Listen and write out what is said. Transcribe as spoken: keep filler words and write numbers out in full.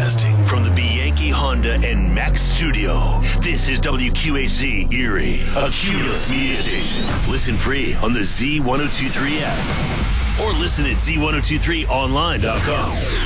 Broadcasting from the Bianchi Honda and Max studio. This is W Q H Z Erie, a Cumulus media station. Listen free on the Z ten twenty-three app or listen at Z ten twenty-three online dot com.